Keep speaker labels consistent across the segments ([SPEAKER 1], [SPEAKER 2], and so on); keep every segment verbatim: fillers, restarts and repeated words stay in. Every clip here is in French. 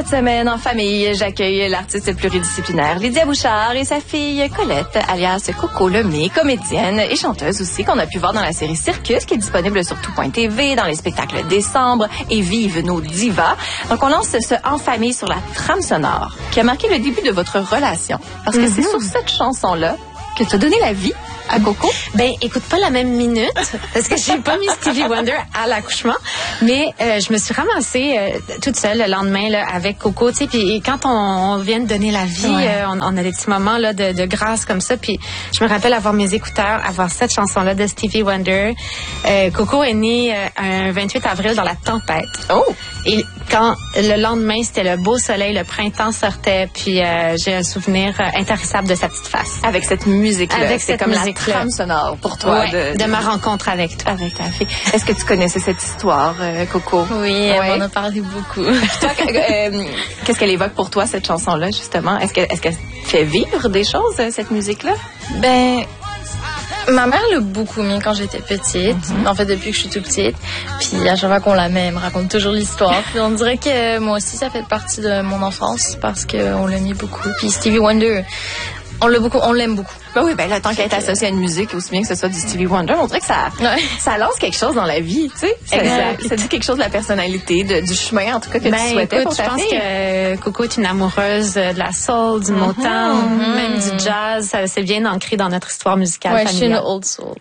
[SPEAKER 1] Cette semaine, en famille, j'accueille l'artiste pluridisciplinaire Lydia Bouchard et sa fille Colette, alias Coco Lemay, comédienne et chanteuse aussi, qu'on a pu voir dans la série Circus, qui est disponible sur tout point t v, dans les spectacles Décembre et Vive nos divas. Donc, on lance ce En famille sur la trame sonore, qui a marqué le début de votre relation. Parce que mm-hmm. c'est sur cette chanson-là que tu as donné la vie à Coco?
[SPEAKER 2] Ben, écoute, pas la même minute, parce que j'ai pas mis Stevie Wonder à l'accouchement, mais euh, je me suis ramassée euh, toute seule le lendemain là, avec Coco, tu sais, puis quand on, on vient de donner la vie, ouais. euh, on, on a des petits moments là de, de grâce comme ça, puis je me rappelle avoir mes écouteurs, avoir cette chanson-là de Stevie Wonder. Euh, Coco est née euh, un vingt-huit avril dans la tempête.
[SPEAKER 1] Oh!
[SPEAKER 2] Et quand le lendemain, c'était le beau soleil, le printemps sortait, puis euh, j'ai un souvenir euh, intarissable de sa petite face.
[SPEAKER 1] Avec cette musique-là.
[SPEAKER 2] Avec
[SPEAKER 1] c'est
[SPEAKER 2] cette
[SPEAKER 1] comme
[SPEAKER 2] musique
[SPEAKER 1] la trame sonore pour toi.
[SPEAKER 2] Ouais, de, de, de ma rencontre avec toi.
[SPEAKER 1] Avec ta fille. Est-ce que tu connaissais cette histoire, euh, Coco?
[SPEAKER 3] Oui, elle ouais. m'en a parlé beaucoup.
[SPEAKER 1] Toi, euh, qu'est-ce qu'elle évoque pour toi, cette chanson-là, justement? Est-ce que, est-ce qu'elle fait vivre des choses, cette musique-là?
[SPEAKER 3] Ben... Ma mère l'a beaucoup mis quand j'étais petite. Mm-hmm. En fait, depuis que je suis toute petite. Puis à chaque fois qu'on la met, elle me raconte toujours l'histoire. Puis on dirait que moi aussi, ça fait partie de mon enfance parce qu'on l'a mis beaucoup. Puis Stevie Wonder, on l'a beaucoup, on l'aime beaucoup.
[SPEAKER 1] Ben oui, ben là, tant qu'elle est associée à une musique, aussi bien que ce soit du Stevie Wonder, on dirait que ça, ouais. ça lance quelque chose dans la vie, tu sais. Ça,
[SPEAKER 2] exact.
[SPEAKER 1] Ça dit quelque chose de la personnalité, de, du chemin, en tout cas, que
[SPEAKER 2] ben,
[SPEAKER 1] tu souhaitais
[SPEAKER 2] écoute,
[SPEAKER 1] pour ta
[SPEAKER 2] je pense
[SPEAKER 1] fille.
[SPEAKER 2] que Coco est une amoureuse de la soul, du mm-hmm. Motown, mm-hmm. même du jazz. Ça, c'est bien ancré dans notre histoire musicale
[SPEAKER 3] ouais,
[SPEAKER 2] familiale.
[SPEAKER 3] Je suis une old soul.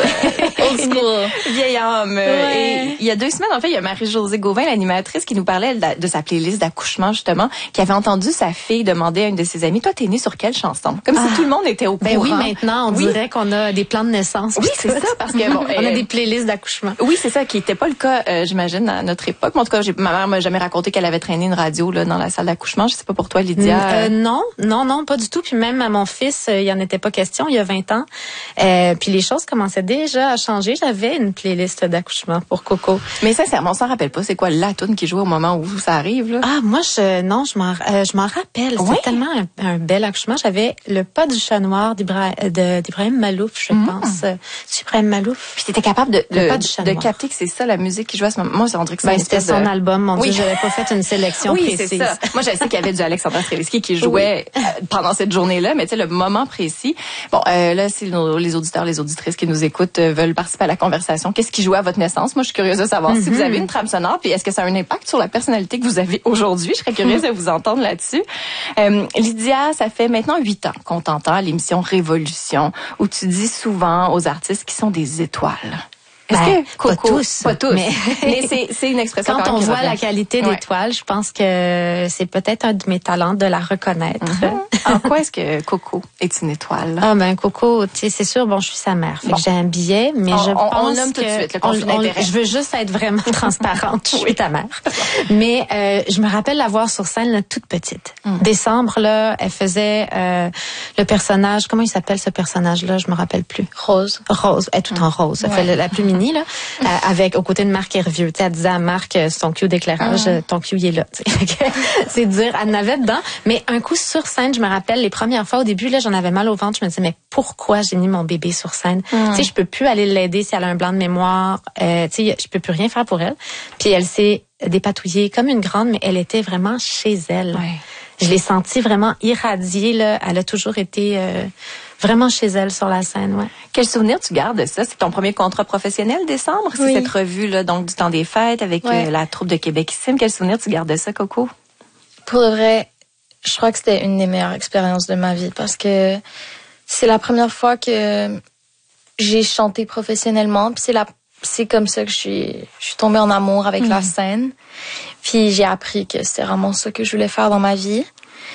[SPEAKER 3] Old school.
[SPEAKER 1] Vieille âme. Ouais. Et il y a deux semaines, en fait, il y a Marie-Josée Gauvin, l'animatrice, qui nous parlait de, de sa playlist d'accouchement, justement, qui avait entendu sa fille demander à une de ses amies, toi, t'es née sur quelle chanson? Comme ah. si tout le monde était au courant.
[SPEAKER 2] Ben oui, maintenant, on oui. dirait qu'on a des plans de naissance.
[SPEAKER 1] Oui, c'est ça, parce que bon,
[SPEAKER 2] on euh, a des playlists d'accouchement.
[SPEAKER 1] Oui, c'est ça, qui n'était pas le cas, euh, j'imagine, à notre époque. Mais en tout cas, j'ai, ma mère m'a jamais raconté qu'elle avait traîné une radio là dans la salle d'accouchement. Je sais pas pour toi, Lydia.
[SPEAKER 2] Euh, non, non, non, pas du tout. Puis même à mon fils, il y en était pas question. Il y a vingt ans. Euh, puis les choses commençaient déjà à changer. J'avais une playlist d'accouchement pour Coco.
[SPEAKER 1] Mais sincèrement, on s'en rappelle pas. C'est quoi la toune qui jouait au moment où ça arrive là?
[SPEAKER 2] Ah, moi, je non, je m'en, euh, je m'en rappelle.
[SPEAKER 1] Oui?
[SPEAKER 2] C'était tellement un, un bel accouchement. J'avais le pas du chat noir d'Ibra, de, d'Ibrahim Malouf, je mm. pense. Ibrahim Malouf.
[SPEAKER 1] Puis t'étais capable de, de,
[SPEAKER 2] de,
[SPEAKER 1] de capter que c'est ça la musique qui jouait à ce moment. Moi, c'est André que
[SPEAKER 2] ben, c'était son
[SPEAKER 1] de...
[SPEAKER 2] album. Mon
[SPEAKER 1] oui.
[SPEAKER 2] Dieu, j'avais pas fait une sélection
[SPEAKER 1] oui,
[SPEAKER 2] précise.
[SPEAKER 1] C'est ça. Moi, je sais qu'il y avait du Alexandra Strelitzky qui jouait oui. pendant cette journée-là, mais tu sais, le moment précis. Bon, euh, là, si nos, les auditeurs, les auditrices qui nous écoutent euh, veulent participer à la conversation, qu'est-ce qui jouait à votre naissance? Moi, je suis curieuse de savoir mm-hmm. si vous avez une trame sonore, puis est-ce que ça a un impact sur la personnalité que vous avez aujourd'hui? Je serais curieuse mm-hmm. de vous entendre là-dessus. Euh, Lydia, ça fait maintenant huit ans qu'on t'entend à l'émission Révolution, où tu dis souvent aux artistes qui sont des étoiles. Est-ce
[SPEAKER 2] ben,
[SPEAKER 1] que Coco,
[SPEAKER 2] pas tous,
[SPEAKER 1] pas tous,
[SPEAKER 2] mais,
[SPEAKER 1] mais c'est, c'est une expression
[SPEAKER 2] quand, quand on voit
[SPEAKER 1] revient.
[SPEAKER 2] La qualité
[SPEAKER 1] ouais.
[SPEAKER 2] d'étoile, je pense que c'est peut-être un de mes talents de la reconnaître.
[SPEAKER 1] Mm-hmm. En quoi est-ce que Coco est une étoile?
[SPEAKER 2] Ah ben Coco, tu sais, c'est sûr, bon, je suis sa mère, fait bon. que j'ai un billet, mais
[SPEAKER 1] on,
[SPEAKER 2] je
[SPEAKER 1] on,
[SPEAKER 2] pense
[SPEAKER 1] on nomme
[SPEAKER 2] que
[SPEAKER 1] tout de suite le conflit d'intérêt.
[SPEAKER 2] Je veux juste être vraiment transparente. Je suis ta mère, mais euh, je me rappelle la voir sur scène là, toute petite. Mm. Décembre là, elle faisait euh, le personnage. Comment il s'appelle ce personnage-là? Je me rappelle plus.
[SPEAKER 3] Rose.
[SPEAKER 2] Rose. Elle est tout mm. en rose. Elle ouais. fait la, la plus mini là. Euh, avec aux côtés de Marc Hervieux, tu sais, elle disait à Marc son cue d'éclairage, mm. ton cue il est là, c'est dire, elle n'avait dedans. Mais un coup sur scène, je me rappelle les premières fois au début là, j'en avais mal au ventre, je me disais mais pourquoi j'ai mis mon bébé sur scène? Mm. Tu sais, je peux plus aller l'aider si elle a un blanc de mémoire, euh, tu sais, je peux plus rien faire pour elle. Puis elle s'est dépatouillée comme une grande, mais elle était vraiment chez elle.
[SPEAKER 1] Ouais.
[SPEAKER 2] Je l'ai sentie vraiment irradiée là. Elle a toujours été euh, vraiment chez elle sur la scène, ouais.
[SPEAKER 1] Quel souvenir tu gardes de ça? C'est ton premier contrat professionnel, Décembre?
[SPEAKER 3] Oui.
[SPEAKER 1] C'est cette revue là, donc du temps des fêtes avec ouais. euh, la troupe de Québecissime. Quel souvenir tu gardes de ça, Coco?
[SPEAKER 3] Pour de vrai, je crois que c'était une des meilleures expériences de ma vie parce que c'est la première fois que j'ai chanté professionnellement. Puis c'est la, c'est comme ça que je suis, je suis tombée en amour avec mmh. la scène. Puis j'ai appris que c'était vraiment ça que je voulais faire dans ma vie.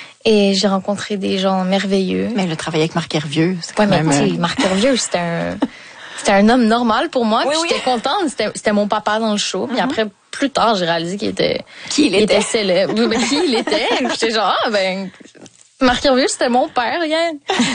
[SPEAKER 3] Et j'ai rencontré des gens merveilleux.
[SPEAKER 1] Mais le travail avec Marc Hervieux, c'est quand
[SPEAKER 3] ouais,
[SPEAKER 1] même...
[SPEAKER 3] mais Marc Hervieux, c'était un, c'était un homme normal pour moi. Oui, puis oui. J'étais contente. C'était, c'était mon papa dans le show. Puis mm-hmm. après, plus tard, j'ai réalisé qu'il était...
[SPEAKER 1] Qui il était?
[SPEAKER 3] Il était célèbre. Oui, mais qui il était? J'étais genre, ah ben... Marc Hervieux, c'était mon père, regarde.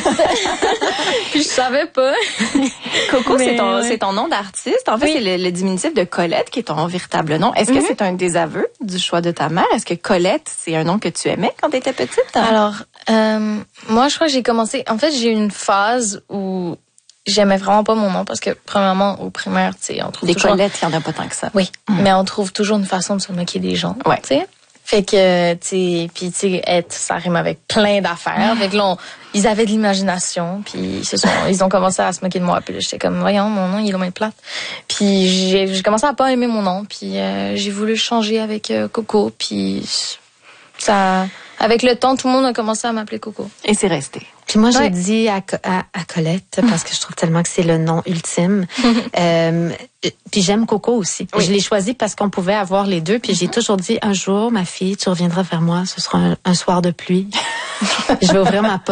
[SPEAKER 3] Puis je savais pas.
[SPEAKER 1] Coco, mais c'est ton, ouais. c'est ton nom d'artiste. En fait, oui. c'est le, le diminutif de Colette qui est ton véritable nom. Est-ce que mm-hmm. c'est un désaveu du choix de ta mère? Est-ce que Colette, c'est un nom que tu aimais quand tu étais petite?
[SPEAKER 3] Alors, euh, moi, je crois que j'ai commencé... En fait, j'ai eu une phase où j'aimais vraiment pas mon nom parce que, premièrement, au primaire, tu sais, on trouve
[SPEAKER 1] des
[SPEAKER 3] toujours...
[SPEAKER 1] Colettes, il y en a pas tant que ça.
[SPEAKER 3] Oui,
[SPEAKER 1] mm.
[SPEAKER 3] mais on trouve toujours une façon de se moquer des gens,
[SPEAKER 1] ouais.
[SPEAKER 3] tu sais. Fait que, tu sais, puis tu sais, être, ça rime avec plein d'affaires. Fait que là, on, ils avaient de l'imagination, puis ils se sont, ils ont commencé à se moquer de moi. Puis là, j'étais comme, voyons, mon nom, il est loin de plate. Puis j'ai, j'ai commencé à pas aimer mon nom, puis euh, j'ai voulu changer avec euh, Coco, puis ça, avec le temps, tout le monde a commencé à m'appeler Coco.
[SPEAKER 1] Et c'est resté.
[SPEAKER 2] Puis moi, j'ai
[SPEAKER 3] Ouais.
[SPEAKER 2] dit à, à, à Colette, parce que je trouve tellement que c'est le nom ultime. euh, puis j'aime Coco aussi.
[SPEAKER 1] Oui.
[SPEAKER 2] Je l'ai choisi parce qu'on pouvait avoir les deux. Puis j'ai toujours dit, un jour, ma fille, tu reviendras vers moi. Ce sera un, un soir de pluie. Je vais ouvrir ma porte.